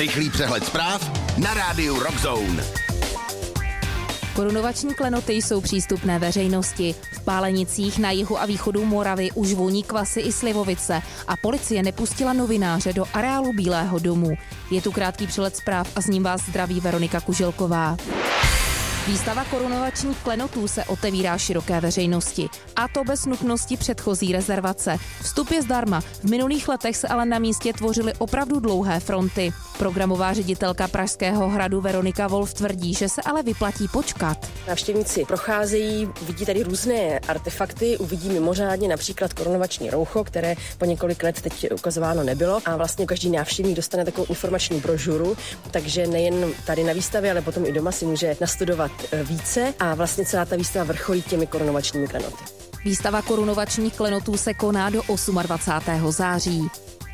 Rychlý přehled zpráv na rádiu Rock Zone. Korunovační klenoty jsou přístupné veřejnosti. V Pálenicích na jihu a východu Moravy už voní kvasy i slivovice a policie nepustila novináře do areálu Bílého domu. Je tu krátký přehled zpráv a s ním vás zdraví Veronika Kuželková. Výstava korunovačních klenotů se otevírá široké veřejnosti, a to bez nutnosti předchozí rezervace. Vstup je zdarma, v minulých letech se ale na místě tvořily opravdu dlouhé fronty. Programová ředitelka Pražského hradu Veronika Wolf tvrdí, že se ale vyplatí počkat. Návštěvníci procházejí, uvidí tady různé artefakty, uvidí mimořádně například korunovační roucho, které po několik let teď ukazováno nebylo, a vlastně každý návštěvník dostane takovou informační brožuru, takže nejen tady na výstavě, ale potom i doma si může nastudovat více a vlastně celá ta výstava vrcholí těmi korunovačními klenoty. Výstava korunovačních klenotů se koná do 28. září.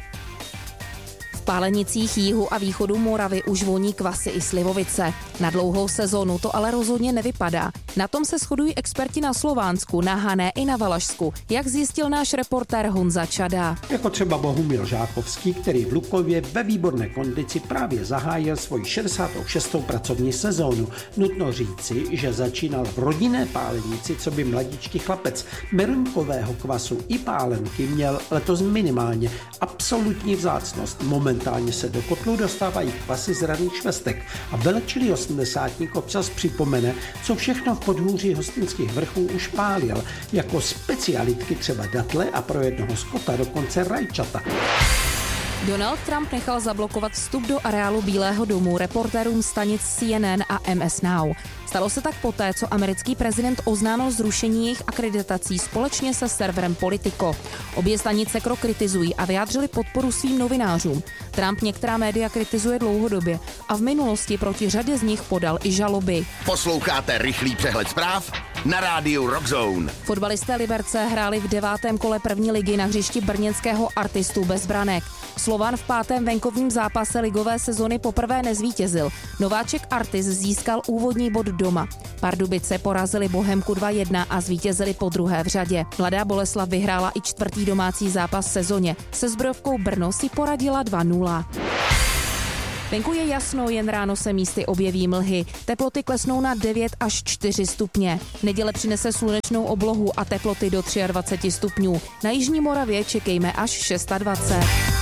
V Pálenicích jihu a východu Moravy už voní kvasy i slivovice. Na dlouhou sezónu to ale rozhodně nevypadá. Na tom se shodují experti na Slovánsku, na Hané i na Valašsku, jak zjistil náš reportér Honza Čada. Jako třeba Bohumil Žákovský, který v Lukově ve výborné kondici právě zahájil svoji 66. pracovní sezónu. Nutno říci, že začínal v rodinné Pálenici, co by mladíčký chlapec. Meruňkového kvasu i pálenky měl letos minimálně absolutní vzácnost. Momentálně se do kotlu dostávají kvasy z raných švestek a velečilý osmdesátník občas připomene, co všechno v podhůří Hostinských vrchů už pálil, jako specialitky třeba datle a pro jednoho skota dokonce rajčata. Donald Trump nechal zablokovat vstup do areálu Bílého domu reportérům stanic CNN a MS Now. Stalo se tak poté, co americký prezident oznámil zrušení jejich akreditací společně se serverem Politico. Obě stanice krok kritizují a vyjádřili podporu svým novinářům. Trump některá média kritizuje dlouhodobě a v minulosti proti řadě z nich podal i žaloby. Posloucháte rychlý přehled zpráv na rádiu Rock Zone. Fotbalisté Liberce hráli v 9. kole první ligy na hřišti brněnského Artistu bez branek. Slovan v 5. venkovním zápase ligové sezony poprvé nezvítězil. Nováček Artist získal úvodní bod doma. Pardubice porazili Bohemku 2-1 a zvítězili po druhé v řadě. Mladá Boleslav vyhrála i 4. domácí zápas v sezóně. Se Zbrojovkou Brno si poradila 2-0. Venku je jasno, jen ráno se místy objeví mlhy. Teploty klesnou na 9 až 4 stupně. Neděle přinese slunečnou oblohu a teploty do 23 stupňů. Na jižní Moravě čekejme až 26.